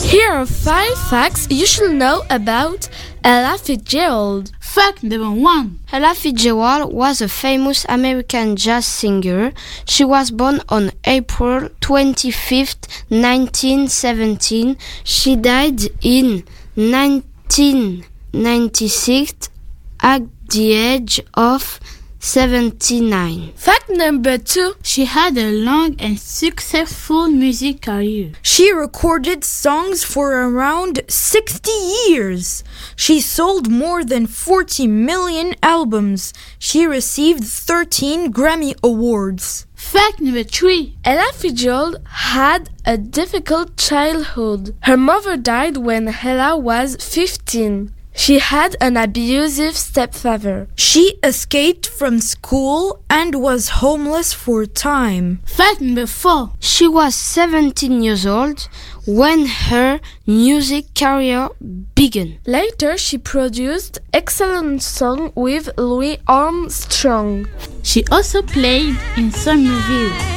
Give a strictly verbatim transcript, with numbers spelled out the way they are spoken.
Here are five facts you should know about Ella Fitzgerald. Fact number one. Ella Fitzgerald was a famous American jazz singer. She was born on April twenty-fifth, nineteen seventeen. She died in nineteen ninety-six at the age of seventy-nine. Fact number two. She had a long and successful music career. She recorded songs for around sixty years. She sold more than forty million albums. She received thirteen Grammy Awards. Fact number three. Ella Fitzgerald had a difficult childhood. Her mother died when Ella was fifteen. She had an abusive stepfather. She escaped from school and was homeless for a time. Fact number four. She was seventeen years old when her music career began. Later, she produced excellent songs with Louis Armstrong. She also played in some movies.